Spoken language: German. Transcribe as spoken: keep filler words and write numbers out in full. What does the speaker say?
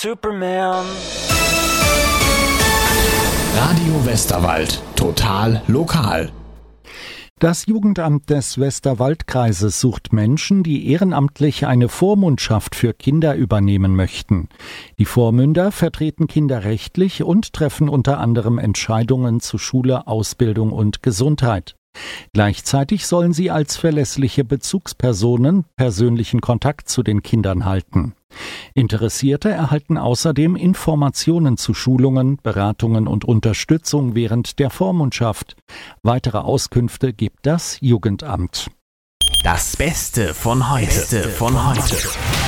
Superman. Radio Westerwald. Total lokal. Das Jugendamt des Westerwaldkreises sucht Menschen, die ehrenamtlich eine Vormundschaft für Kinder übernehmen möchten. Die Vormünder vertreten Kinder rechtlich und treffen unter anderem Entscheidungen zu Schule, Ausbildung und Gesundheit. Gleichzeitig sollen sie als verlässliche Bezugspersonen persönlichen Kontakt zu den Kindern halten. Interessierte erhalten außerdem Informationen zu Schulungen, Beratungen und Unterstützung während der Vormundschaft. Weitere Auskünfte gibt das Jugendamt. Das Beste von heute. Beste von heute.